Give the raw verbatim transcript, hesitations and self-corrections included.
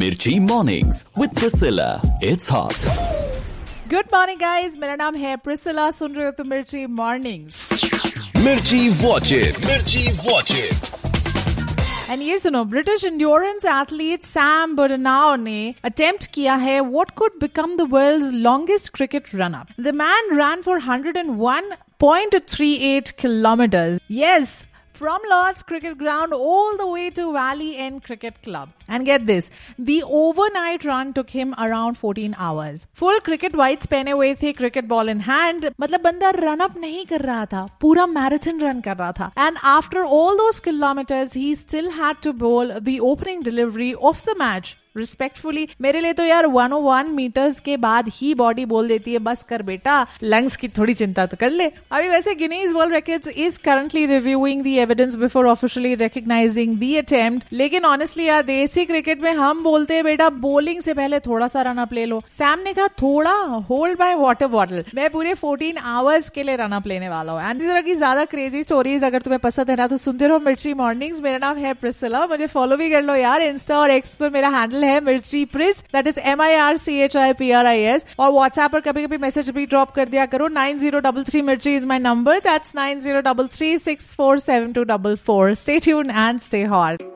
Mirchi Mornings with Priscilla. It's hot. Good morning guys, मेरा नाम है प्रिसिला. सुन रहे हो तो मिर्ची मॉर्निंग्स. मिर्ची वॉच इट. मिर्ची वॉच इट. एंड ये सुनो, ब्रिटिश इंड्योरेंस एथलीट सैम बर्नाओ ने अटेम्प्ट किया है what could become the world's longest cricket run up. The man run for one hundred one point three eight kilometers. Yes, from Lord's Cricket Ground all the way to Valley End Cricket Club. And get this, the overnight run took him around fourteen hours. Full cricket whites पहने हुए थे, cricket ball in hand. मतलब बंदा run up नहीं कर रहा था, पूरा मैराथन रन कर रहा था. And after all those kilometers, he still had to bowl the opening delivery of the match. Respectfully मेरे लिए तो यार one oh one मीटर्स के बाद ही बॉडी बोल देती है बस कर बेटा, लंग्स की थोड़ी चिंता तो कर ले. अभी वैसे Guinness world records is currently reviewing the evidence before officially recognising the attempt. लेकिन ऑनेस्टली यार देसी क्रिकेट में हम बोलते हैं बेटा बोलिंग से पहले थोड़ा सा रन अप ले लो. सैम ने कहा थोड़ा होल्ड बाय वाटर बॉटल, मैं पूरे फोर्टीन आवर्स के लिए रन अप लेने वाला हूँ. एंड इस तरह की ज्यादा क्रेजी स्टोरीज अगर तुम्हें पसंद है ना तो सुनते रहो मिर्ची मॉर्निंग्स. मेरा नाम है प्रिसिला, मुझे फॉलो भी कर लो यार. इंस्टा और एक्स पर मेरा हैंडल है मिर्ची प्रिस, that is M I R C H I P R I S. और व्हाट्सएप पर कभी कभी मैसेज भी ड्रॉप कर दिया करो. नाइन जीरो डबल थ्री मिर्ची is my number, that's nine zero double three six four seven to double four. Stay tuned and stay hot.